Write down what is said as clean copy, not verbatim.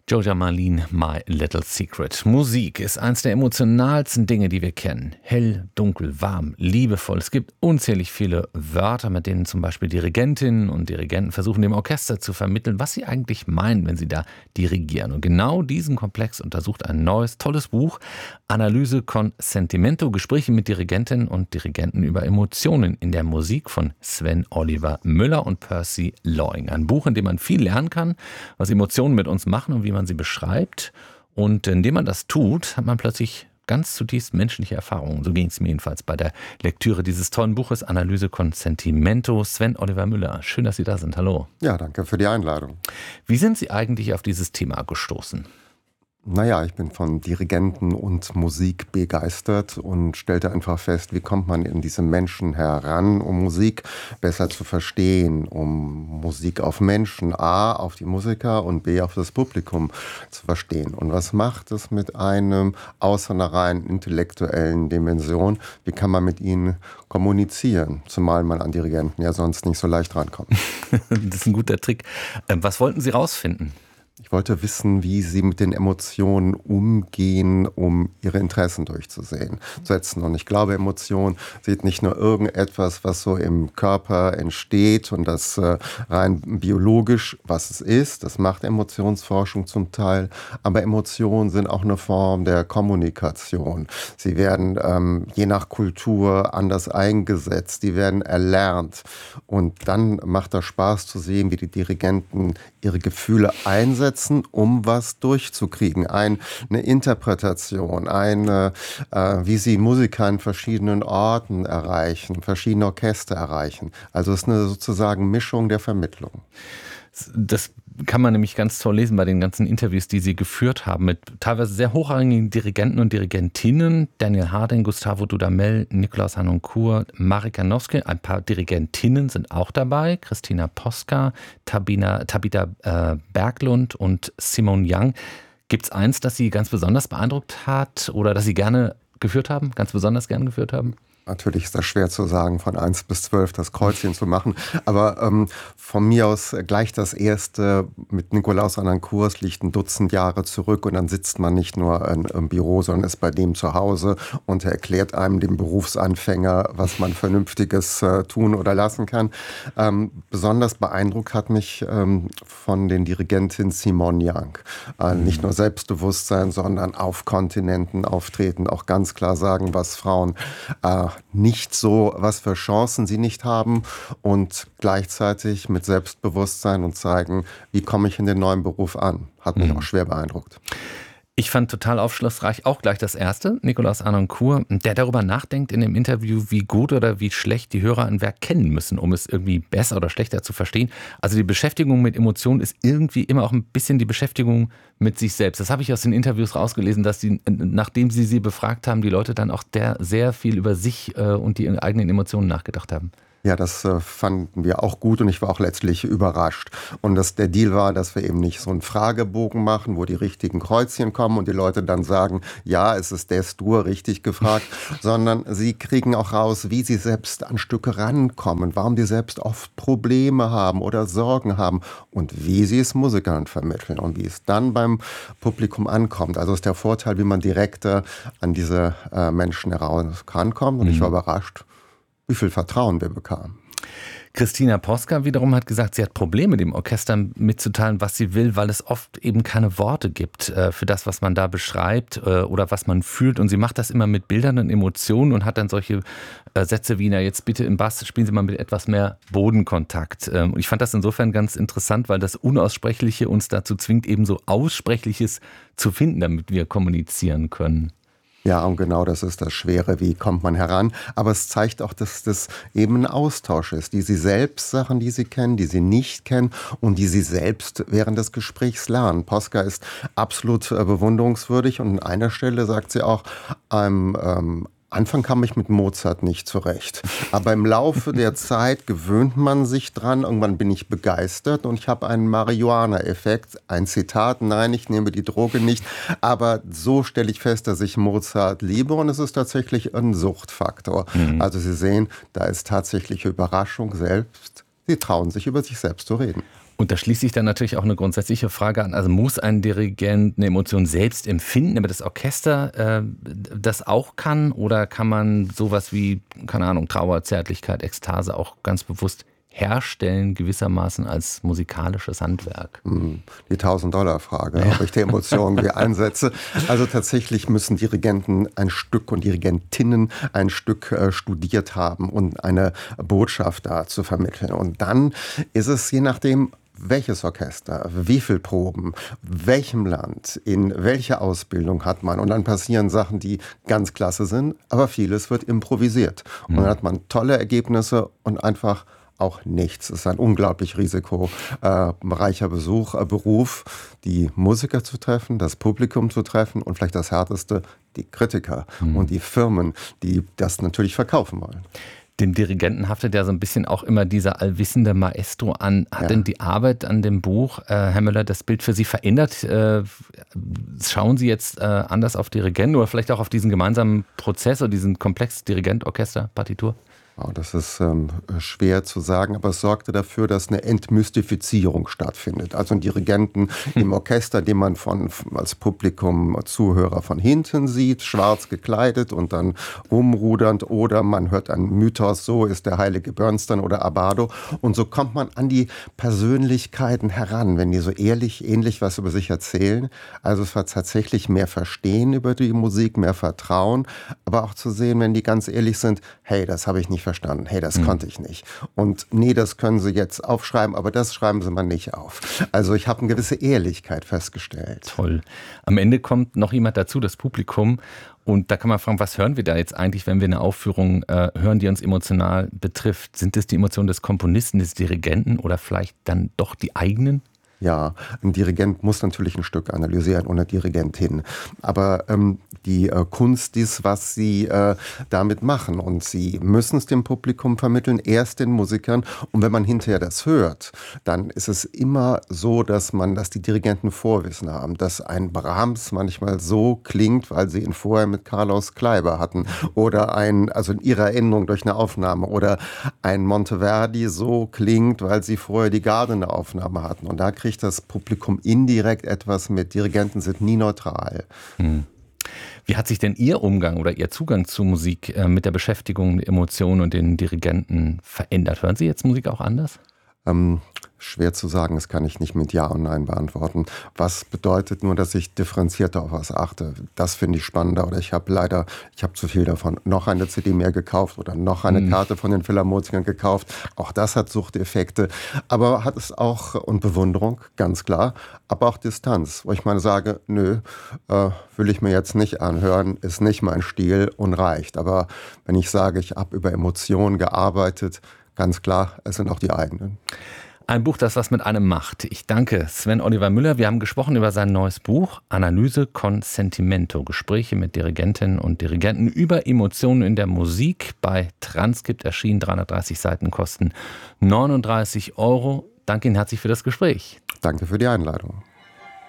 Joja Marlin, My Little Secret. Musik ist eines der emotionalsten Dinge, die wir kennen. Hell, dunkel, warm, liebevoll. Es gibt unzählig viele Wörter, mit denen zum Beispiel Dirigentinnen und Dirigenten versuchen, dem Orchester zu vermitteln, was sie eigentlich meinen, wenn sie da dirigieren. Und genau diesen Komplex untersucht ein neues, tolles Buch, Analyse con Sentimento, Gespräche mit Dirigentinnen und Dirigenten über Emotionen in der Musik von Sven Oliver Müller und Percy Loing. Ein Buch, in dem man viel lernen kann, was Emotionen mit uns machen und wie man sie beschreibt. Und indem man das tut, hat man plötzlich ganz zutiefst menschliche Erfahrungen. So ging es mir jedenfalls bei der Lektüre dieses tollen Buches Analyse con Sentimento. Sven Oliver Müller, schön, dass Sie da sind. Hallo. Ja, danke für die Einladung. Wie sind Sie eigentlich auf dieses Thema gestoßen? Naja, ich bin von Dirigenten und Musik begeistert und stellte einfach fest, wie kommt man in diese Menschen heran, um Musik besser zu verstehen, um Musik auf Menschen, A, auf die Musiker und B, auf das Publikum zu verstehen. Und was macht es mit einem aus einer rein intellektuellen Dimension? Wie kann man mit ihnen kommunizieren? Zumal man an Dirigenten ja sonst nicht so leicht rankommt. Das ist ein guter Trick. Was wollten Sie rausfinden? Ich wollte wissen, wie sie mit den Emotionen umgehen, um ihre Interessen durchzusetzen. Und ich glaube, Emotion sieht nicht nur irgendetwas, was so im Körper entsteht und das rein biologisch, was es ist. Das macht Emotionsforschung zum Teil. Aber Emotionen sind auch eine Form der Kommunikation. Sie werden je nach Kultur anders eingesetzt. Die werden erlernt. Und dann macht das Spaß zu sehen, wie die Dirigenten ihre Gefühle einsetzen, um was durchzukriegen. Eine Interpretation, wie sie Musiker in verschiedenen Orten erreichen, verschiedene Orchester erreichen. Also es ist eine sozusagen Mischung der Vermittlung. Das kann man nämlich ganz toll lesen bei den ganzen Interviews, die Sie geführt haben mit teilweise sehr hochrangigen Dirigenten und Dirigentinnen. Daniel Harding, Gustavo Dudamel, Nikolaus Harnoncourt, Marika Nowske. Ein paar Dirigentinnen sind auch dabei. Christina Posca, Tabitha Berglund und Simone Young. Gibt es eins, das Sie ganz besonders beeindruckt hat oder das Sie gerne geführt haben, ganz besonders gerne geführt haben? Natürlich ist das schwer zu sagen, von 1 bis 12 das Kreuzchen zu machen. Aber von mir aus gleich das erste mit Nikolaus Harnoncourt liegt ein Dutzend Jahre zurück und dann sitzt man nicht nur im Büro, sondern ist bei dem zu Hause und er erklärt einem, dem Berufsanfänger, was man Vernünftiges tun oder lassen kann. Besonders beeindruckt hat mich von den Dirigentinnen Simone Young. Nicht nur Selbstbewusstsein, sondern auf Kontinenten auftreten, auch ganz klar sagen, was Frauen nicht so, was für Chancen sie nicht haben und gleichzeitig mit Selbstbewusstsein und zeigen, wie komme ich in den neuen Beruf an. Hat mich auch schwer beeindruckt. Ich fand total aufschlussreich auch gleich das erste, Nikolaus Harnoncourt, der darüber nachdenkt in dem Interview, wie gut oder wie schlecht die Hörer ein Werk kennen müssen, um es irgendwie besser oder schlechter zu verstehen. Also die Beschäftigung mit Emotionen ist irgendwie immer auch ein bisschen die Beschäftigung mit sich selbst. Das habe ich aus den Interviews rausgelesen, dass sie, nachdem sie befragt haben, die Leute dann auch sehr viel über sich und die eigenen Emotionen nachgedacht haben. Ja, das fanden wir auch gut und ich war auch letztlich überrascht. Und der Deal war, dass wir eben nicht so einen Fragebogen machen, wo die richtigen Kreuzchen kommen und die Leute dann sagen, ja, es ist der Stur richtig gefragt, sondern sie kriegen auch raus, wie sie selbst an Stücke rankommen, warum die selbst oft Probleme haben oder Sorgen haben und wie sie es Musikern vermitteln und wie es dann beim Publikum ankommt. Also ist der Vorteil, wie man direkter an diese Menschen herankommt und ich war überrascht, wie viel Vertrauen wir bekamen. Christina Posca wiederum hat gesagt, sie hat Probleme, dem Orchester mitzuteilen, was sie will, weil es oft eben keine Worte gibt für das, was man da beschreibt oder was man fühlt. Und sie macht das immer mit Bildern und Emotionen und hat dann solche Sätze wie, na jetzt bitte im Bass spielen Sie mal mit etwas mehr Bodenkontakt. Ich fand das insofern ganz interessant, weil das Unaussprechliche uns dazu zwingt, eben so Aussprechliches zu finden, damit wir kommunizieren können. Ja, und genau das ist das Schwere, wie kommt man heran. Aber es zeigt auch, dass das eben ein Austausch ist. Die sie selbst Sachen, die sie kennen, die sie nicht kennen und die sie selbst während des Gesprächs lernen. Posca ist absolut bewunderungswürdig und an einer Stelle sagt sie auch, Anfang kam ich mit Mozart nicht zurecht. Aber im Laufe der Zeit gewöhnt man sich dran. Irgendwann bin ich begeistert und ich habe einen Marihuana-Effekt. Ein Zitat, nein, ich nehme die Droge nicht. Aber so stelle ich fest, dass ich Mozart liebe und es ist tatsächlich ein Suchtfaktor. Also Sie sehen, da ist tatsächliche Überraschung selbst. Sie trauen sich, über sich selbst zu reden. Und da schließt sich dann natürlich auch eine grundsätzliche Frage an. Also muss ein Dirigent eine Emotion selbst empfinden, damit das Orchester das auch kann? Oder kann man sowas wie, keine Ahnung, Trauer, Zärtlichkeit, Ekstase auch ganz bewusst herstellen, gewissermaßen als musikalisches Handwerk? Die $1000-Frage, ob ich die Emotionen wie einsetze. Also tatsächlich müssen Dirigenten ein Stück und Dirigentinnen ein Stück studiert haben und eine Botschaft da zu vermitteln. Und dann ist es je nachdem, welches Orchester, wie viel Proben, welchem Land, in welcher Ausbildung hat man. Und dann passieren Sachen, die ganz klasse sind, aber vieles wird improvisiert. Und dann hat man tolle Ergebnisse und einfach auch nichts. Es ist ein unglaublich risikoreicher Beruf, die Musiker zu treffen, das Publikum zu treffen und vielleicht das Härteste, die Kritiker und die Firmen, die das natürlich verkaufen wollen. Dem Dirigenten haftet ja so ein bisschen auch immer dieser allwissende Maestro an. Hat denn die Arbeit an dem Buch, Herr Müller, das Bild für Sie verändert? Schauen Sie jetzt anders auf Dirigenten oder vielleicht auch auf diesen gemeinsamen Prozess oder diesen Komplex Dirigent-Orchester-Partitur? Das ist schwer zu sagen, aber es sorgte dafür, dass eine Entmystifizierung stattfindet. Also einen Dirigenten im Orchester, den man als Publikum, Zuhörer von hinten sieht, schwarz gekleidet und dann rumrudernd, oder man hört einen Mythos, so ist der heilige Bernstein oder Abbado. Und so kommt man an die Persönlichkeiten heran, wenn die so ähnlich was über sich erzählen. Also es war tatsächlich mehr Verstehen über die Musik, mehr Vertrauen, aber auch zu sehen, wenn die ganz ehrlich sind, hey, das habe ich nicht verstanden, hey, das konnte ich nicht. Und nee, das können Sie jetzt aufschreiben, aber das schreiben Sie mal nicht auf. Also ich habe eine gewisse Ehrlichkeit festgestellt. Toll. Am Ende kommt noch jemand dazu, das Publikum. Und da kann man fragen, was hören wir da jetzt eigentlich, wenn wir eine Aufführung hören, die uns emotional betrifft? Sind es die Emotionen des Komponisten, des Dirigenten oder vielleicht dann doch die eigenen? Ja, ein Dirigent muss natürlich ein Stück analysieren und eine Dirigentin. Aber die Kunst ist, was sie damit machen. Und sie müssen es dem Publikum vermitteln, erst den Musikern. Und wenn man hinterher das hört, dann ist es immer so, dass die Dirigenten Vorwissen haben. Dass ein Brahms manchmal so klingt, weil sie ihn vorher mit Carlos Kleiber hatten. Oder also in ihrer Erinnerung durch eine Aufnahme. Oder ein Monteverdi so klingt, weil sie vorher die Gardiner Aufnahme hatten. Und da kriegt das Publikum indirekt etwas mit. Dirigenten sind nie neutral. Wie hat sich denn Ihr Umgang oder Ihr Zugang zu Musik mit der Beschäftigung der Emotionen und den Dirigenten verändert? Hören Sie jetzt Musik auch anders? Schwer zu sagen, das kann ich nicht mit Ja und Nein beantworten. Was bedeutet nur, dass ich differenzierter auf was achte? Das finde ich spannender. Oder ich habe zu viel davon. Noch eine CD mehr gekauft oder noch eine Karte von den Philharmonikern gekauft. Auch das hat Suchteffekte. Aber hat es auch, und Bewunderung, ganz klar, aber auch Distanz, wo ich mal sage, nö, will ich mir jetzt nicht anhören, ist nicht mein Stil und reicht. Aber wenn ich sage, ich habe über Emotionen gearbeitet, ganz klar, es sind auch die eigenen. Ein Buch, das was mit einem macht. Ich danke Sven Oliver Müller. Wir haben gesprochen über sein neues Buch Analyse con Sentimento. Gespräche mit Dirigentinnen und Dirigenten über Emotionen in der Musik. Bei Transkript erschienen, 330 Seiten, kosten 39 €. Danke Ihnen herzlich für das Gespräch. Danke für die Einladung.